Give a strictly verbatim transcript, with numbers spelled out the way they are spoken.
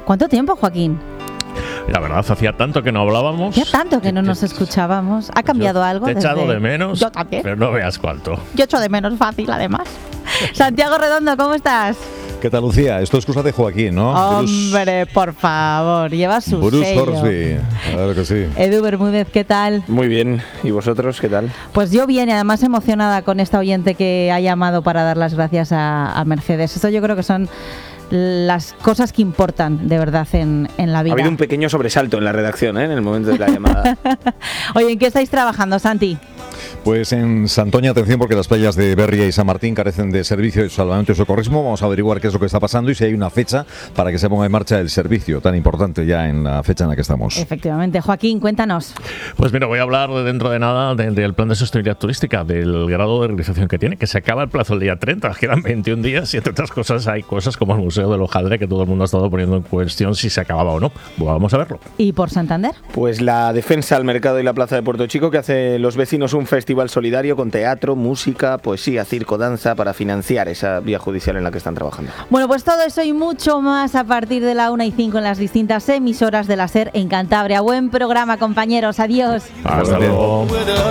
¿Cuánto tiempo, Joaquín? La verdad, hacía tanto que no hablábamos. Hacía tanto que no nos escuchábamos. ¿Ha cambiado Yo algo? Te he desde... echado de menos, Yo también. pero no veas cuánto. Yo echo de menos fácil, además. Santiago Redondo, ¿cómo estás? ¿Qué tal, Lucía? Esto es cosa de Joaquín, ¿no? Hombre, Bruce, por favor, lleva su Bruce sello. Hornsby, claro que sí. Edu Bermúdez, ¿qué tal? Muy bien. ¿Y vosotros qué tal? Pues yo bien, y además emocionada con esta oyente que ha llamado para dar las gracias a, a Mercedes. Esto yo creo que son las cosas que importan de verdad en, en la vida. Ha habido un pequeño sobresalto en la redacción, ¿eh? En el momento de la llamada. Oye, ¿en qué estáis trabajando, Santi? Pues en Santoña, atención, porque las playas de Berria y San Martín carecen de servicio de salvamento y socorrismo. Vamos a averiguar qué es lo que está pasando y si hay una fecha para que se ponga en marcha el servicio tan importante ya en la fecha en la que estamos. Efectivamente. Joaquín, cuéntanos. Pues mira, voy a hablar dentro de nada del, del plan de sostenibilidad turística, del grado de realización que tiene, que se acaba el plazo el día treinta, quedan veintiún días y entre otras cosas hay cosas como el Museo del Hojaldre que todo el mundo ha estado poniendo en cuestión si se acababa o no. Bueno, vamos a verlo. ¿Y por Santander? Pues la defensa al mercado y la plaza de Puerto Chico, que hace los vecinos un festival solidario con teatro, música, poesía, circo, danza para financiar esa vía judicial en la que están trabajando. Bueno, pues todo eso y mucho más a partir de la una y cinco en las distintas emisoras de la SER en Cantabria. Buen programa, compañeros. Adiós. Hasta luego.